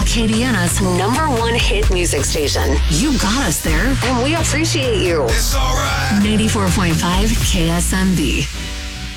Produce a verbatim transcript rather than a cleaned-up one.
Acadiana's number one hit music station. You got us there, and we appreciate you. It's all right. ninety-four point five K S M B.